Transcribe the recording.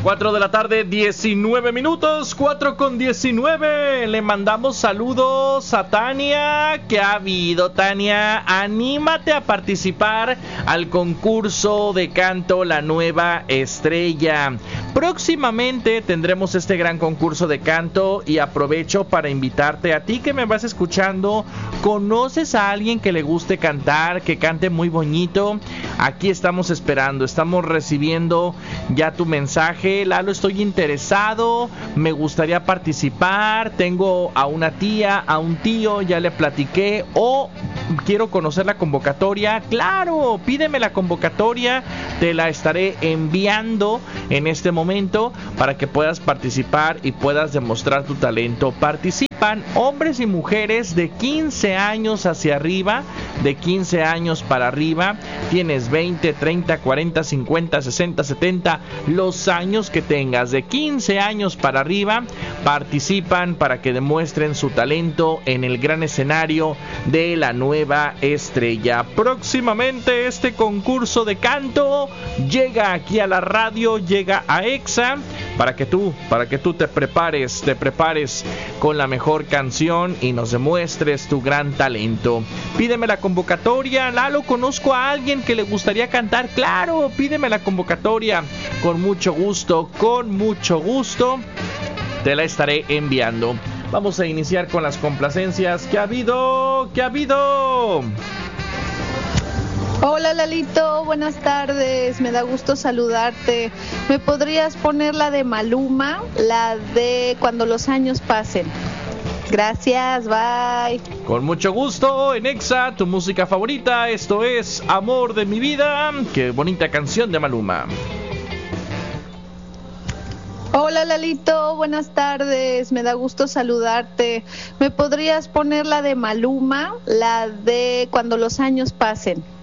4 de la tarde, 19 minutos, 4:19. Le mandamos saludos a Tania. ¿Qué ha habido, Tania? Anímate a participar al concurso de canto La Nueva Estrella. Próximamente tendremos este gran concurso de canto y aprovecho para invitarte a ti que me vas escuchando. ¿Conoces a alguien que le guste cantar, que cante muy bonito? Aquí estamos esperando, estamos recibiendo ya tu mensaje. Lalo, estoy interesado, me gustaría participar, tengo a una tía, a un tío, ya le platiqué, o quiero conocer la convocatoria. Claro, pídeme la convocatoria, te la estaré enviando en este momento para que puedas participar y puedas demostrar tu talento. Participan hombres y mujeres de 15 años hacia arriba, de 15 años para arriba. Tienes 20, 30, 40, 50, 60, 70, los años que tengas, de 15 años para arriba, participan para que demuestren su talento en el gran escenario de La Nueva Estrella. Próximamente este concurso de canto llega aquí a la radio, llega a EXA, para que tú te prepares con la mejor canción y nos demuestres tu gran talento. Pídeme la convocatoria. Lalo, conozco a alguien que le gustaría cantar. Claro, pídeme la convocatoria. Con mucho gusto te la estaré enviando. Vamos a iniciar con las complacencias. ¿Qué ha habido? Hola Lalito, buenas tardes, me da gusto saludarte. ¿Me podrías poner la de Maluma, la de Cuando los años pasen? Gracias, bye. Con mucho gusto, en EXA, tu música favorita. Esto es Amor de mi vida. Qué bonita canción de Maluma. Hola Lalito, buenas tardes, me da gusto saludarte. ¿Me podrías poner la de Maluma, la de Cuando los años pasen?